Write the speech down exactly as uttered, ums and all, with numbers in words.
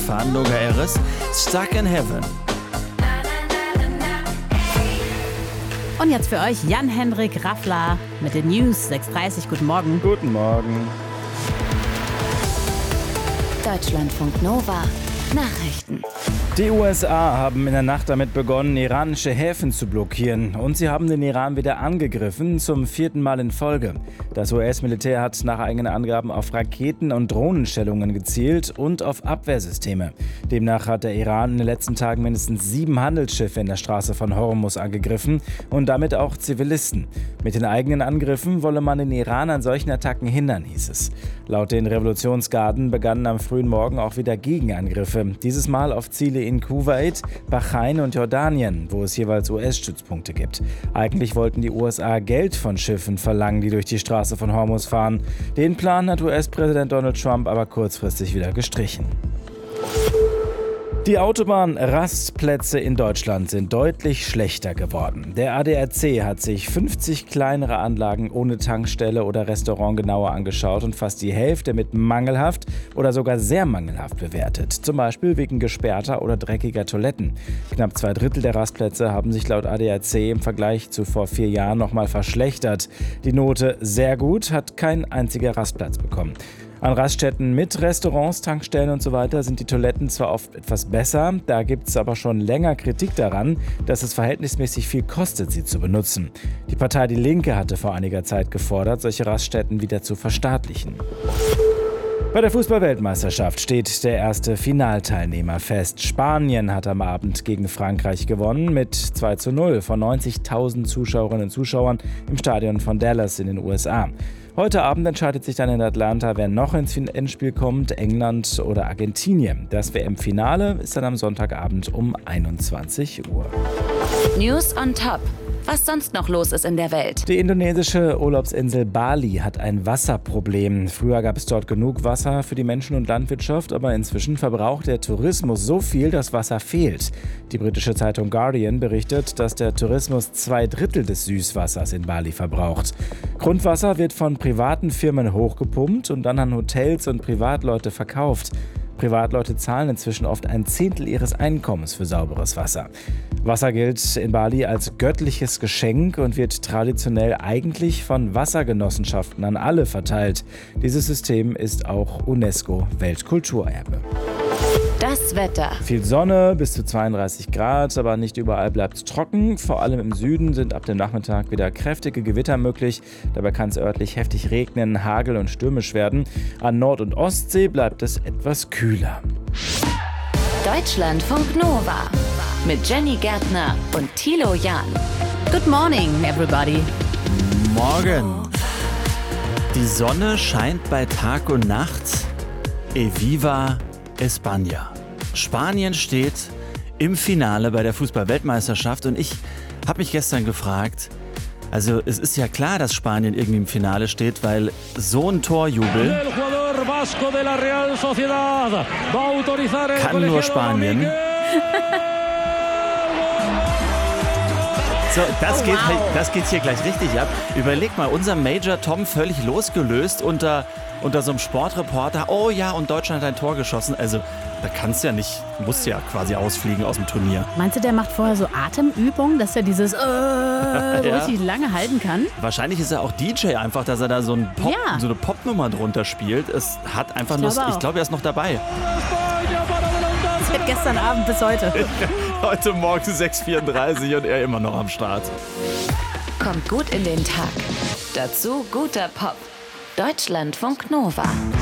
Verhandlungen Eres, Stuck in Heaven. Und jetzt für euch Jan-Henrik Raffler mit den News. sechs Uhr dreißig, guten Morgen. Guten Morgen. Deutschlandfunk Nova. Nachrichten. Die U S A haben in der Nacht damit begonnen, iranische Häfen zu blockieren. Und sie haben den Iran wieder angegriffen, zum vierten Mal in Folge. Das U S-Militär hat nach eigenen Angaben auf Raketen- und Drohnenstellungen gezielt und auf Abwehrsysteme. Demnach hat der Iran in den letzten Tagen mindestens sieben Handelsschiffe in der Straße von Hormuz angegriffen und damit auch Zivilisten. Mit den eigenen Angriffen wolle man den Iran an solchen Attacken hindern, hieß es. Laut den Revolutionsgarden begannen am frühen Morgen auch wieder Gegenangriffe. Dieses Mal auf Ziele in Kuwait, Bahrain und Jordanien, wo es jeweils U S-Stützpunkte gibt. Eigentlich wollten die U S A Geld von Schiffen verlangen, die durch die Straße von Hormuz fahren. Den Plan hat U S-Präsident Donald Trump aber kurzfristig wieder gestrichen. Die Autobahnrastplätze in Deutschland sind deutlich schlechter geworden. Der A D A C hat sich fünfzig kleinere Anlagen ohne Tankstelle oder Restaurant genauer angeschaut und fast die Hälfte mit mangelhaft oder sogar sehr mangelhaft bewertet. Zum Beispiel wegen gesperrter oder dreckiger Toiletten. Knapp zwei Drittel der Rastplätze haben sich laut A D A C im Vergleich zu vor vier Jahren nochmal verschlechtert. Die Note sehr gut hat kein einziger Rastplatz bekommen. An Raststätten mit Restaurants, Tankstellen und so weiter sind die Toiletten zwar oft etwas besser, da gibt es aber schon länger Kritik daran, dass es verhältnismäßig viel kostet, sie zu benutzen. Die Partei Die Linke hatte vor einiger Zeit gefordert, solche Raststätten wieder zu verstaatlichen. Bei der Fußball-Weltmeisterschaft steht der erste Finalteilnehmer fest. Spanien hat am Abend gegen Frankreich gewonnen mit zwei zu null von neunzigtausend Zuschauerinnen und Zuschauern im Stadion von Dallas in den U S A. Heute Abend entscheidet sich dann in Atlanta, wer noch ins Endspiel kommt, England oder Argentinien. Das W M-Finale ist dann am Sonntagabend um einundzwanzig Uhr. News on Top. Was sonst noch los ist in der Welt. Die indonesische Urlaubsinsel Bali hat ein Wasserproblem. Früher gab es dort genug Wasser für die Menschen und Landwirtschaft, aber inzwischen verbraucht der Tourismus so viel, dass Wasser fehlt. Die britische Zeitung Guardian berichtet, dass der Tourismus zwei Drittel des Süßwassers in Bali verbraucht. Grundwasser wird von privaten Firmen hochgepumpt und dann an Hotels und Privatleute verkauft. Privatleute zahlen inzwischen oft ein Zehntel ihres Einkommens für sauberes Wasser. Wasser gilt in Bali als göttliches Geschenk und wird traditionell eigentlich von Wassergenossenschaften an alle verteilt. Dieses System ist auch UNESCO-Weltkulturerbe. Das Wetter. Viel Sonne, bis zu zweiunddreißig Grad, aber nicht überall bleibt es trocken. Vor allem im Süden sind ab dem Nachmittag wieder kräftige Gewitter möglich. Dabei kann es örtlich heftig regnen, hageln und stürmisch werden. An Nord- und Ostsee bleibt es etwas kühler. Deutschlandfunk Nova mit Jenny Gärtner und Thilo Jahn. Good morning, everybody. Morgen. Die Sonne scheint bei Tag und Nacht. Eviva España. Spanien steht im Finale bei der Fußball-Weltmeisterschaft und ich habe mich gestern gefragt, also es ist ja klar, dass Spanien irgendwie im Finale steht, weil so ein Torjubel kann nur Spanien. So, das geht, das geht hier gleich richtig ab. Überleg mal, unser Major Tom völlig losgelöst unter, unter so einem Sportreporter. Oh ja, und Deutschland hat ein Tor geschossen. Also, da kannst du ja nicht, musst ja quasi ausfliegen aus dem Turnier. Meinst du, der macht vorher so Atemübungen, dass er dieses äh, ja. richtig lange halten kann? Wahrscheinlich ist er auch D J einfach, dass er da so, ein Pop, Ja. so eine Popnummer drunter spielt. Es hat einfach Ich nur, glaube auch. ich glaube, er ist noch dabei. Seit gestern Abend bis heute. Heute Morgen sechs Uhr vierunddreißig und er immer noch am Start. Kommt gut in den Tag. Dazu guter Pop. Deutschlandfunk Nova.